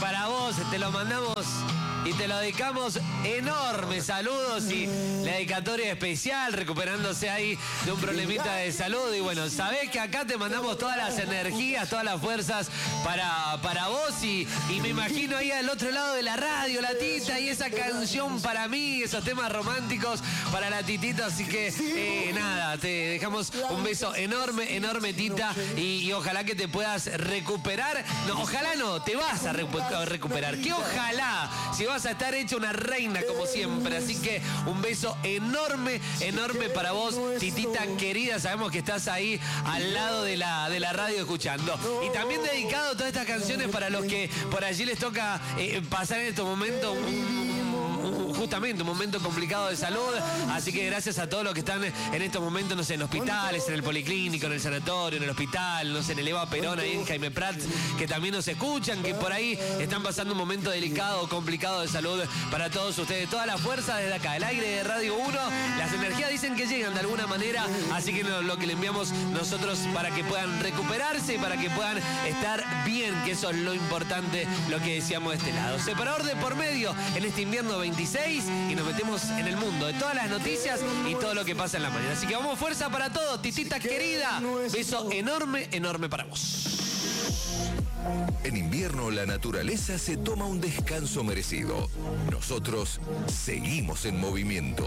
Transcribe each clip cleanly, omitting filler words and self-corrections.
para vos, te lo mandamos y te lo dedicamos. Enormes saludos y la dedicatoria especial, recuperándose ahí de un problemita de salud. Y bueno, sabés que acá te mandamos todas las energías, todas las fuerzas para vos. Y me imagino ahí al otro lado de la radio, la Tita, y esa canción para mí, esos temas románticos para la Titita. Así que nada, te dejamos un beso enorme, enorme, Tita. Y ojalá que te puedas recuperar. No, ojalá no, te vas a recuperar. Que ojalá, si vas a estar hecha una reina como siempre. Así que un beso enorme, enorme para vos, Titita querida. Sabemos que estás ahí al lado de la radio escuchando. Y también dedicado todas estas canciones para los que por allí les toca pasar en estos momentos justamente un momento complicado de salud. Así que gracias a todos los que están en estos momentos, no sé, en hospitales, en el policlínico, en el sanatorio, en el hospital, no sé, en el Eva Perón, ahí en Jaime Prats, que también nos escuchan, que por ahí están pasando un momento delicado, complicado de salud. Para todos ustedes, toda la fuerza desde acá, el aire de Radio 1, las energías dicen que llegan de alguna manera, así que lo que le enviamos nosotros para que puedan recuperarse y para que puedan estar bien, que eso es lo importante, lo que decíamos de este lado. Separador de por medio en este invierno 26 y nos metemos en el mundo de todas las noticias y todo lo que pasa en la mañana. Así que vamos, fuerza para todos, Titita querida, beso enorme, enorme para vos. En invierno la naturaleza se toma un descanso merecido. Nosotros seguimos en movimiento.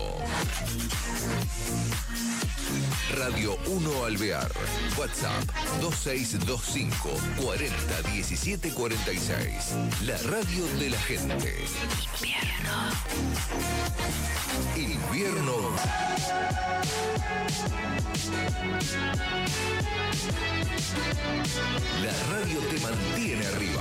Radio 1 Alvear. WhatsApp 2625 40 17 46. La radio de la gente. Invierno. La radio te mantiene arriba.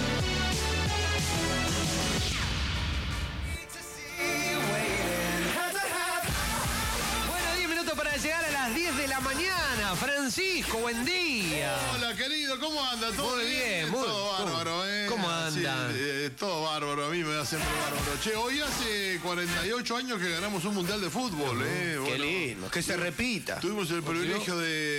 Bueno, 10 minutos para llegar a las 10 de la mañana. Francisco, buen día. Hola, querido, ¿cómo anda? ¿Todo Muy bien, todo bárbaro, ¿eh? ¿Cómo anda? Sí, todo bárbaro, a mí me da siempre bárbaro. Che, hoy hace 48 años que ganamos un mundial de fútbol, ¿eh? Qué lindo, que se repita. Tuvimos el privilegio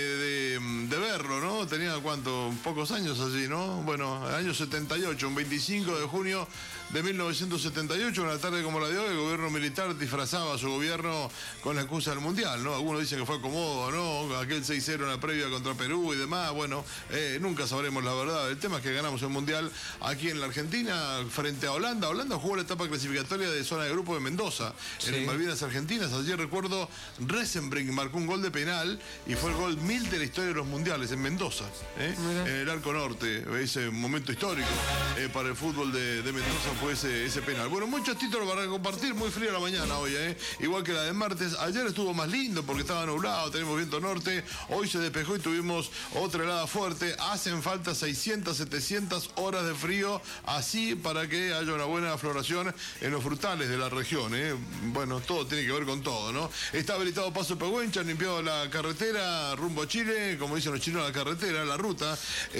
de verlo, ¿no? Tenía, ¿cuánto? Pocos años así, ¿no? Bueno, año 78, un 25 de junio de 1978, una tarde como la de hoy, el gobierno militar disfrazaba a su gobierno con la excusa del mundial, ¿no? Algunos dicen que fue acomodo, ¿no? Aquel 6-0 en la previa contra Perú y demás, bueno, nunca sabremos la verdad. El tema es que ganamos el mundial aquí en la Argentina frente a Holanda. Holanda jugó la etapa clasificatoria de zona de grupo de Mendoza, en el Malvinas Argentinas. Ayer recuerdo, Resenbrink marcó un gol de penal y fue el gol 1000 de la historia de los mundiales en Mendoza, en el Arco Norte. Ese momento histórico para el fútbol de Mendoza fue ese penal. Bueno, muchos títulos para compartir, muy frío la mañana hoy, igual que la de martes. Ayer estuvo más lindo porque estaba nublado, tenemos viento norte. Hoy se despejó y tuvimos otra helada fuerte. Hacen falta 600, 700 horas de frío, así para que haya una buena floración en los frutales de la región. Bueno, todo tiene que ver con todo, ¿no? Está habilitado Paso Pehuenche, han limpiado la carretera rumbo a Chile, como dicen los chinos, la carretera, la ruta.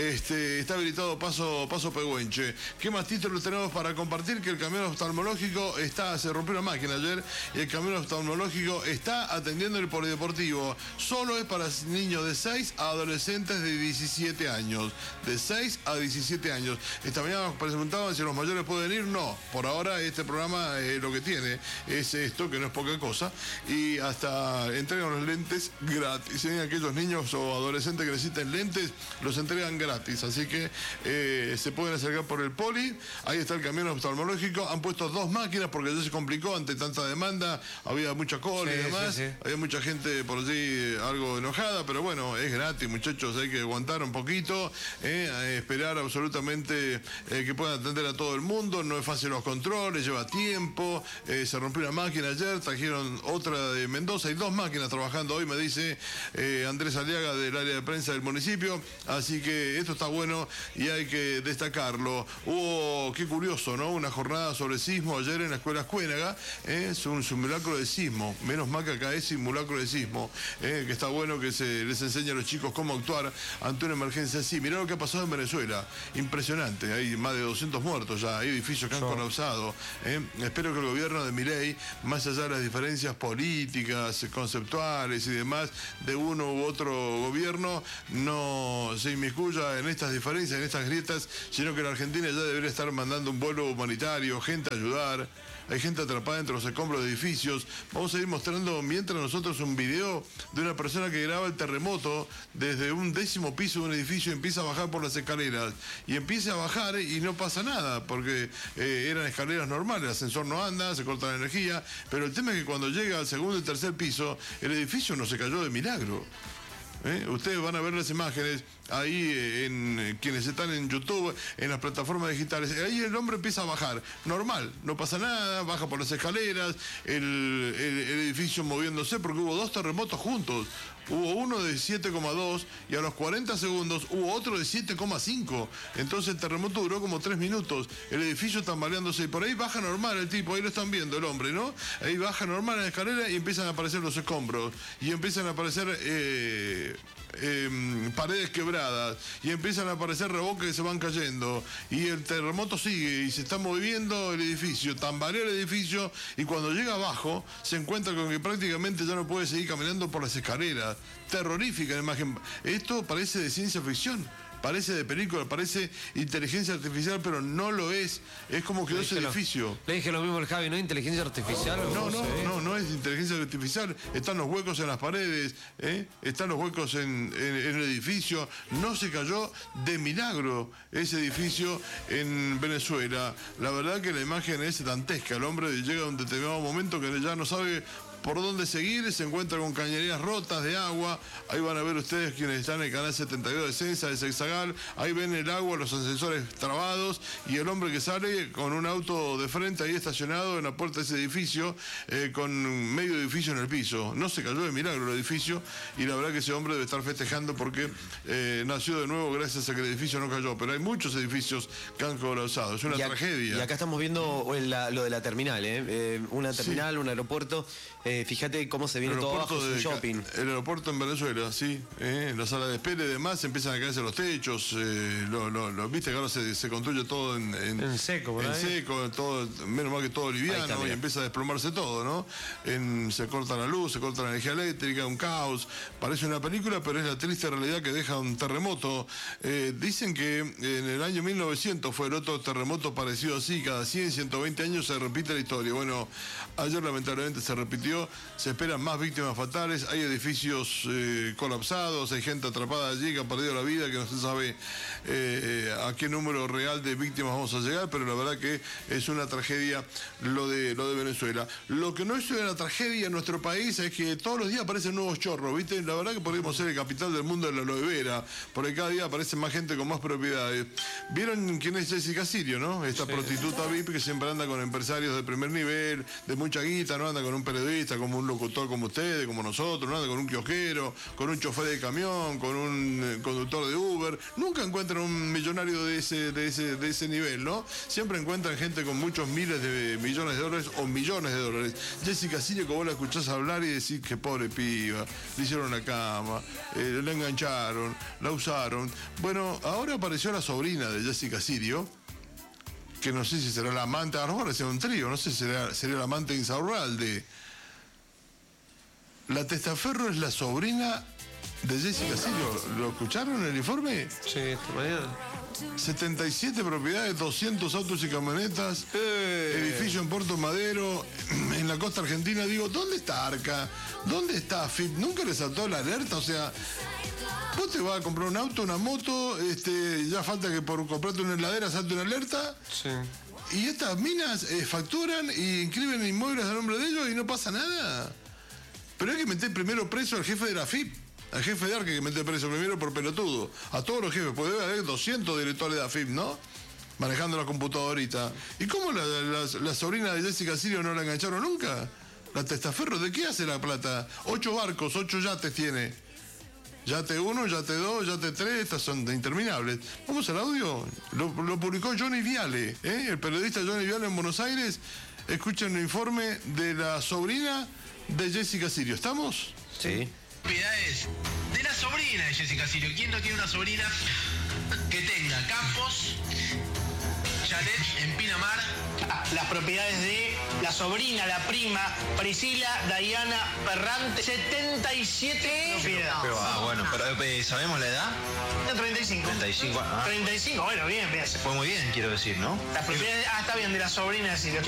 Está habilitado Paso Pehuenche. ¿Qué más títulos tenemos para compartir? Que el camión oftalmológico se rompió una máquina ayer y el camión oftalmológico está atendiendo el polideportivo. Solo es para niños de 6 a adolescentes de 17 años. De 6 a 17 años. Esta mañana nos preguntaban si los mayores pueden ir. No, por ahora este programa lo que tiene es esto, que no es poca cosa, y hasta entregan los lentes gratis. Aquellos niños o adolescentes que necesiten lentes, los entregan gratis. Así que se pueden acercar por el poli. Ahí está el camión oftalmológico. Han puesto 2 máquinas porque ya se complicó ante tanta demanda. Había mucha cola y demás. Había mucha gente por allí algo enojada, pero bueno, es gratis, muchachos. Hay que aguantar un poquito, esperar absolutamente que puedan atender a todo el mundo. No es fácil los controles, lleva tiempo. Se rompió una máquina ayer, trajeron otra de Mendoza. Hay 2 máquinas trabajando hoy, me dice Andrés Aliaga del área de prensa del municipio. Así que esto está bueno y hay que destacarlo. Hubo, qué curioso, ¿no? Una jornada sobre sismo ayer en la escuela Escuénaga. Es un simulacro de sismo. Menos mal que acá es simulacro de sismo. Que está bueno que se les enseñe a los chicos cómo actuar ante una emergencia así. Mirá lo que ha pasado en Venezuela. Impresionante. Hay más de 200 muertos ya. Hay edificios que han colapsado. Espero que el gobierno de Milei, más allá de las diferencias políticas, conceptuales y demás, de uno u otro gobierno, no no se inmiscuya en estas diferencias, en estas grietas, sino que la Argentina ya debería estar mandando un vuelo humanitario, gente a ayudar. Hay gente atrapada entre los escombros de edificios. Vamos a ir mostrando mientras nosotros un video de una persona que graba el terremoto desde un 10º piso de un edificio, empieza a bajar por las escaleras y empieza a bajar y no pasa nada porque eran escaleras normales, el ascensor no anda, se corta la energía, pero el tema es que cuando llega al segundo y tercer piso, el edificio no se cayó de milagro. Ustedes van a ver las imágenes ahí en quienes están en YouTube, en las plataformas digitales. Ahí el hombre empieza a bajar, normal, no pasa nada, baja por las escaleras, el edificio moviéndose porque hubo 2 terremotos juntos. Hubo uno de 7,2 y a los 40 segundos hubo otro de 7,5. Entonces el terremoto duró como 3 minutos. El edificio tambaleándose y por ahí baja normal el tipo, ahí lo están viendo el hombre, ¿no? Ahí baja normal en la escalera y empiezan a aparecer los escombros. Y empiezan a aparecer paredes quebradas. Y empiezan a aparecer reboques que se van cayendo. Y el terremoto sigue y se está moviendo el edificio. Tambalea el edificio y cuando llega abajo se encuentra con que prácticamente ya no puede seguir caminando por las escaleras. Terrorífica la imagen. Esto parece de ciencia ficción, parece de película, parece inteligencia artificial, pero no lo es. Es como quedó ese edificio. Le dije lo mismo al Javi, ¿no es inteligencia artificial? No es inteligencia artificial. Están los huecos en las paredes, están los huecos en el edificio. No se cayó de milagro ese edificio en Venezuela. La verdad que la imagen es dantesca. El hombre llega a un determinado momento que ya no sabe por dónde seguir, se encuentra con cañerías rotas de agua. Ahí van a ver ustedes quienes están en el canal 72 de Censa, de Sexagal. Ahí ven el agua, los ascensores trabados y el hombre que sale con un auto de frente ahí estacionado en la puerta de ese edificio, con medio edificio en el piso. No se cayó de milagro el edificio y la verdad que ese hombre debe estar festejando porque nació de nuevo gracias a que el edificio no cayó. Pero hay muchos edificios que han colapsado. Es una tragedia. Y acá estamos viendo lo de la terminal, una terminal, un aeropuerto. Fíjate cómo se viene todo abajo, es un shopping. El aeropuerto en Venezuela, sí. La sala de espera y demás empiezan a caerse los techos. Viste que ahora se construye todo en seco, ¿verdad? En seco, todo, menos mal que todo liviano y empieza a desplomarse todo, ¿no? Se corta la luz, se corta la energía eléctrica, un caos. Parece una película, pero es la triste realidad que deja un terremoto. Dicen que en el año 1900 fue el otro terremoto parecido así. Cada 100, 120 años se repite la historia. Bueno, ayer lamentablemente se repitió. Se esperan más víctimas fatales, hay edificios colapsados, hay gente atrapada allí que ha perdido la vida, que no se sabe a qué número real de víctimas vamos a llegar, pero la verdad que es una tragedia lo de Venezuela. Lo que no es una tragedia en nuestro país es que todos los días aparecen nuevos chorros, ¿viste? La verdad que podríamos ser el capital del mundo de la aloe vera, porque cada día aparece más gente con más propiedades. ¿Vieron quién es Jessica Sirio, no? Esta prostituta VIP que siempre anda con empresarios de primer nivel, de mucha guita, no anda con un periodista, como un locutor como ustedes, como nosotros, ¿no? Con un kiosquero, con un chofer de camión, con un conductor de Uber. Nunca encuentran un millonario de ese nivel, ¿no? Siempre encuentran gente con muchos miles de millones de dólares o millones de dólares. Jessica Sirio, que vos la escuchás hablar y decís que pobre piba, le hicieron la cama, la engancharon, la usaron. Bueno, ahora apareció la sobrina de Jessica Sirio, que no sé si será la amante, a lo mejor sea un trío, no sé si sería la amante Insaurralde. La testaferro es la sobrina de Jessica Sirio. ¿Lo escucharon en el informe? Sí, esta mañana. 77 propiedades, 200 autos y camionetas, edificio en Puerto Madero, en la costa argentina. Digo, ¿dónde está Arca? ¿Dónde está AFIP? ¿Nunca le saltó la alerta? O sea, vos te vas a comprar un auto, una moto, ya falta que por comprarte una heladera salte una alerta. Sí. Y estas minas facturan y inscriben inmuebles a nombre de ellos y no pasa nada. Pero hay que meter primero preso al jefe de la AFIP, al jefe de Arca hay que meter preso primero por pelotudo. A todos los jefes, pues debe haber 200 directores de AFIP, ¿no? Manejando la computadorita. ¿Y cómo la sobrina de Jessica Sirio no la engancharon nunca? La testaferro, ¿de qué hace la plata? 8 barcos, 8 yates tiene. Yate 1, yate 2, yate 3, estas son interminables. Vamos al audio. Lo publicó Johnny Viale, el periodista Johnny Viale en Buenos Aires. Escuchen el informe de la sobrina de Jessica Sirio. ¿Estamos? Sí. Propiedades de la sobrina de Jessica Sirio. ¿Quién no tiene una sobrina que tenga campos, chalet en Pinamar, Las propiedades de la sobrina, la prima, Priscila Diana Ferrante, 77 propiedades. Pero, bueno, pero ¿sabemos la edad? 35. 35, 35, bueno, bien, bien. Fue muy bien, quiero decir, ¿no? Las propiedades, está bien, de la sobrina de Silvio.